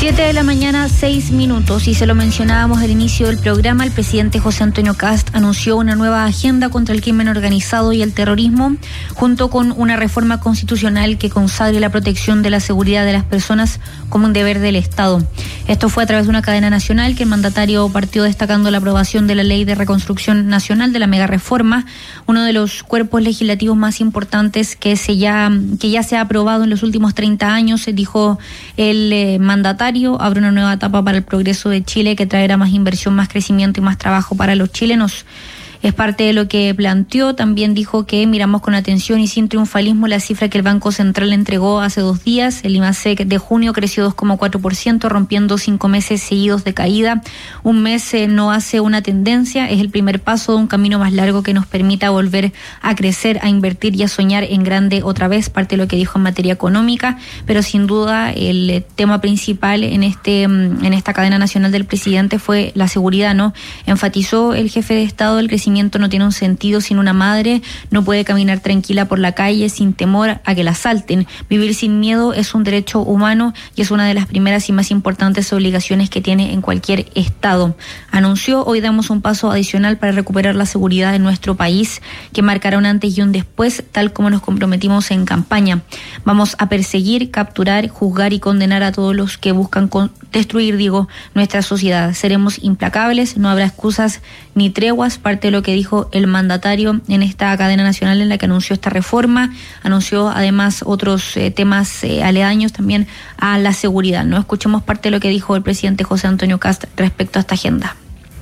7:06 a.m, y se lo mencionábamos al inicio del programa, el presidente José Antonio Kast anunció una nueva agenda contra el crimen organizado y el terrorismo, junto con una reforma constitucional que consagre la protección de la seguridad de las personas como un deber del Estado. Esto fue a través de una cadena nacional que el mandatario partió destacando la aprobación de la Ley de Reconstrucción Nacional, de la mega reforma, uno de los cuerpos legislativos más importantes que ya se ha aprobado en los últimos 30 años, dijo el mandatario. Abre una nueva etapa para el progreso de Chile que traerá más inversión, más crecimiento y más trabajo para los chilenos. Es parte de lo que planteó. También dijo que miramos con atención y sin triunfalismo la cifra que el Banco Central entregó hace 2 días. El IMASEC de junio creció 2,4%, rompiendo 5 meses seguidos de caída. Un mes no hace una tendencia, es el primer paso de un camino más largo que nos permita volver a crecer, a invertir y a soñar en grande otra vez, parte de lo que dijo en materia económica, pero sin duda el tema principal en esta cadena nacional del presidente fue la seguridad, ¿no? Enfatizó el jefe de Estado: el crecimiento no tiene un sentido sin una madre, no puede caminar tranquila por la calle sin temor a que la asalten. Vivir sin miedo es un derecho humano y es una de las primeras y más importantes obligaciones que tiene en cualquier Estado. Anunció: hoy damos un paso adicional para recuperar la seguridad en nuestro país, que marcará un antes y un después, tal como nos comprometimos en campaña. Vamos a perseguir, capturar, juzgar y condenar a todos los que buscan destruir, nuestra sociedad. Seremos implacables, no habrá excusas ni treguas, parte de lo que dijo el mandatario en esta cadena nacional en la que anunció esta reforma. Anunció además otros temas aledaños también a la seguridad, ¿no? Escuchemos parte de lo que dijo el presidente José Antonio Kast respecto a esta agenda.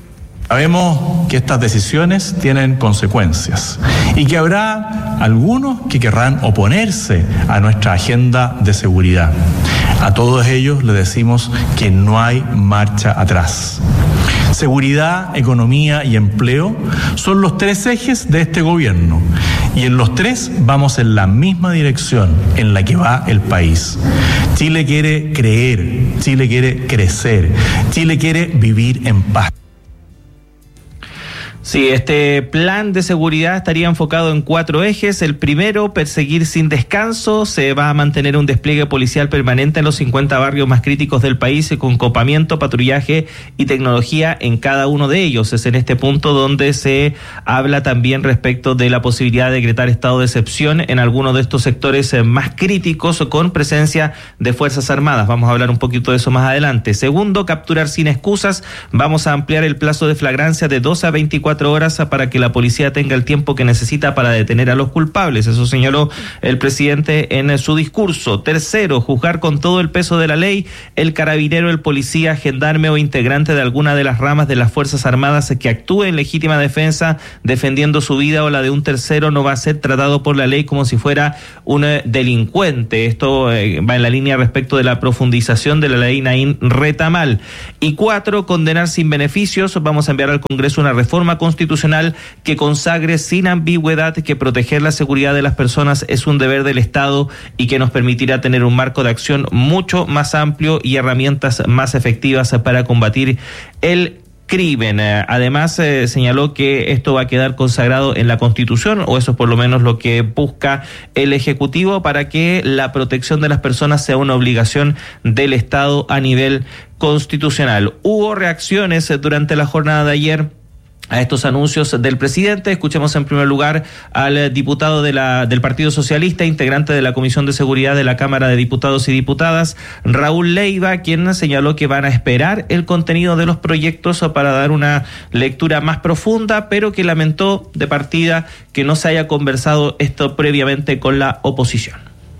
Sabemos que estas decisiones tienen consecuencias y que habrá algunos que querrán oponerse a nuestra agenda de seguridad. A todos ellos les decimos que no hay marcha atrás. Seguridad, economía y empleo son los 3 ejes de este gobierno, y en los 3 vamos en la misma dirección en la que va el país. Chile quiere creer, Chile quiere crecer, Chile quiere vivir en paz. Sí, este plan de seguridad estaría enfocado en 4 ejes. El primero, perseguir sin descanso. Se va a mantener un despliegue policial permanente en los 50 barrios más críticos del país, con copamiento, patrullaje y tecnología en cada uno de ellos. Es en este punto donde se habla también respecto de la posibilidad de decretar estado de excepción en algunos de estos sectores más críticos, con presencia de Fuerzas Armadas. Vamos a hablar un poquito de eso más adelante. Segundo, capturar sin excusas. Vamos a ampliar el plazo de flagrancia de 12 a 24 horas para que la policía tenga el tiempo que necesita para detener a los culpables. Eso señaló el presidente en su discurso. Tercero, juzgar con todo el peso de la ley. El carabinero, el policía, gendarme o integrante de alguna de las ramas de las Fuerzas Armadas que actúe en legítima defensa defendiendo su vida o la de un tercero no va a ser tratado por la ley como si fuera un delincuente. Esto va en la línea respecto de la profundización de la ley Naín Retamal. Y 4, condenar sin beneficios. Vamos a enviar al Congreso una reforma constitucional que consagre sin ambigüedad que proteger la seguridad de las personas es un deber del Estado y que nos permitirá tener un marco de acción mucho más amplio y herramientas más efectivas para combatir el crimen. Además, señaló que esto va a quedar consagrado en la Constitución, o eso es por lo menos lo que busca el Ejecutivo, para que la protección de las personas sea una obligación del Estado a nivel constitucional. Hubo reacciones durante la jornada de ayer a estos anuncios del presidente. Escuchemos en primer lugar al diputado del Partido Socialista, integrante de la Comisión de Seguridad de la Cámara de Diputados y Diputadas, Raúl Leiva, quien señaló que van a esperar el contenido de los proyectos para dar una lectura más profunda, pero que lamentó de partida que no se haya conversado esto previamente con la oposición.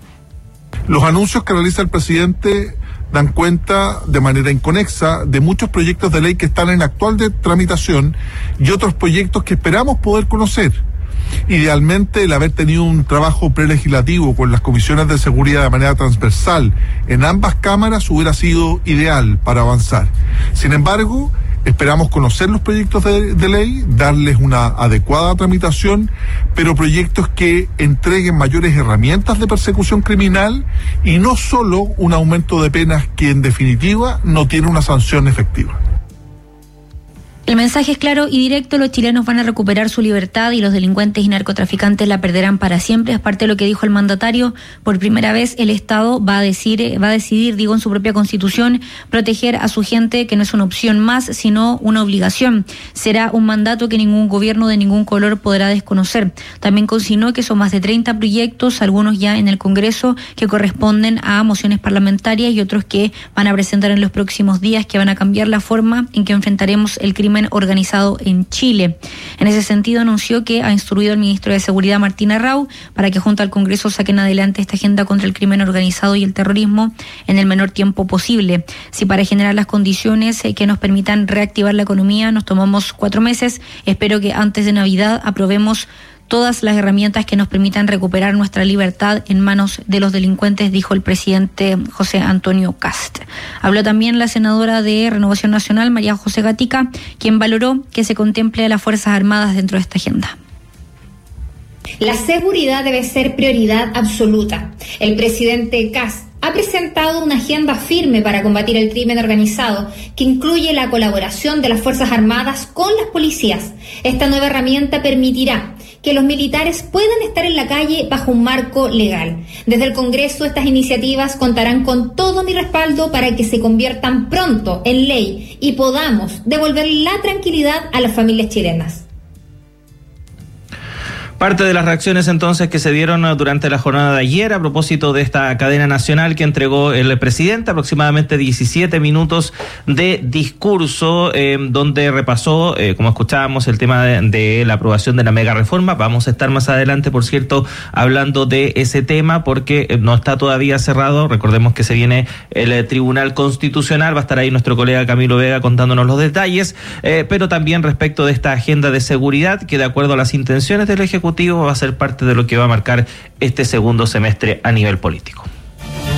Los anuncios que realiza el presidente dan cuenta de manera inconexa de muchos proyectos de ley que están en actual de tramitación y otros proyectos que esperamos poder conocer. Idealmente, el haber tenido un trabajo prelegislativo con las comisiones de seguridad de manera transversal en ambas cámaras hubiera sido ideal para avanzar. Sin embargo, esperamos conocer los proyectos de ley, darles una adecuada tramitación, pero proyectos que entreguen mayores herramientas de persecución criminal y no solo un aumento de penas que en definitiva no tiene una sanción efectiva. El mensaje es claro y directo: los chilenos van a recuperar su libertad y los delincuentes y narcotraficantes la perderán para siempre. Es parte de lo que dijo el mandatario. Por primera vez el Estado va a decidir, en su propia Constitución, proteger a su gente, que no es una opción más, sino una obligación. Será un mandato que ningún gobierno de ningún color podrá desconocer. También consignó que son más de 30 proyectos, algunos ya en el Congreso, que corresponden a mociones parlamentarias y otros que van a presentar en los próximos días, que van a cambiar la forma en que enfrentaremos el crimen organizado en Chile. En ese sentido, anunció que ha instruido al ministro de Seguridad, Martín Arrau, para que junto al Congreso saquen adelante esta agenda contra el crimen organizado y el terrorismo en el menor tiempo posible. Si para generar las condiciones que nos permitan reactivar la economía nos tomamos 4 meses, espero que antes de Navidad aprobemos todas las herramientas que nos permitan recuperar nuestra libertad en manos de los delincuentes, dijo el presidente José Antonio Kast. Habló también la senadora de Renovación Nacional, María José Gatica, quien valoró que se contemple a las Fuerzas Armadas dentro de esta agenda. La seguridad debe ser prioridad absoluta. El presidente Kast ha presentado una agenda firme para combatir el crimen organizado, que incluye la colaboración de las Fuerzas Armadas con las policías. Esta nueva herramienta permitirá que los militares puedan estar en la calle bajo un marco legal. Desde el Congreso, estas iniciativas contarán con todo mi respaldo para que se conviertan pronto en ley y podamos devolver la tranquilidad a las familias chilenas. Parte de las reacciones entonces que se dieron durante la jornada de ayer a propósito de esta cadena nacional que entregó el presidente, aproximadamente 17 minutos de discurso, donde repasó, como escuchábamos, el tema de la aprobación de la mega reforma. Vamos a estar más adelante, por cierto, hablando de ese tema, porque no está todavía cerrado. Recordemos que se viene el Tribunal Constitucional, va a estar ahí nuestro colega Camilo Vega contándonos los detalles, pero también respecto de esta agenda de seguridad, que de acuerdo a las intenciones del Ejecutivo va a ser parte de lo que va a marcar este segundo semestre a nivel político.